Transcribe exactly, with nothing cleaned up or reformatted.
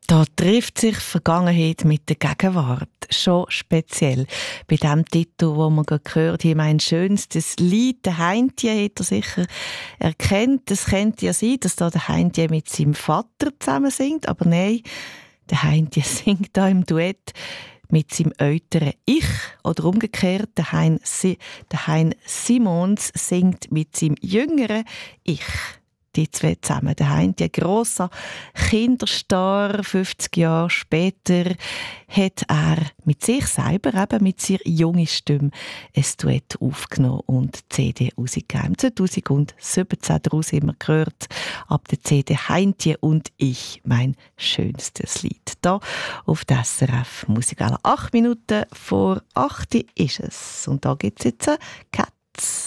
Da trifft sich Vergangenheit mit der Gegenwart. Schon speziell. Bei dem Titel, wo man gerade gehört hat, mein schönstes Lied, der Heintje, hat er sicher erkannt. Es könnte ja sein, dass da der Heintje mit seinem Vater zusammen singt, aber nein, der Heintje singt da im Duett mit seinem älteren Ich. Oder umgekehrt, der Hein, si- der hein Simons singt mit seinem jüngeren Ich. Die zwei zusammen. Der Hein, ein grosser Kinderstar, fünfzig Jahre später, hat er mit sich selber, eben mit seiner jungen Stimme, ein Duett aufgenommen und die C D rausgegeben. zweitausendsiebzehn daraus immer gehört, ab der C D «Heintje und ich», mein schönstes Lied. Da auf der S R F Musik. Acht Minuten vor acht ist es. Und da gibt es jetzt «Cats».